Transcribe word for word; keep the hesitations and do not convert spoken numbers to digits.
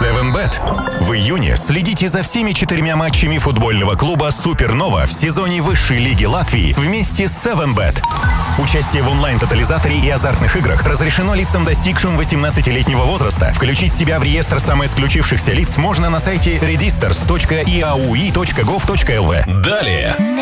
севен бет. В июне следите за всеми четырьмя матчами футбольного клуба «Супернова» в сезоне высшей лиги Латвии вместе с севен бет. Участие в онлайн-тотализаторе и азартных играх разрешено лицам, достигшим восемнадцатилетнего возраста. Включить себя в реестр самоисключившихся лиц можно на сайте redisters точка и эй ю и точка гов точка эл ви. Далее.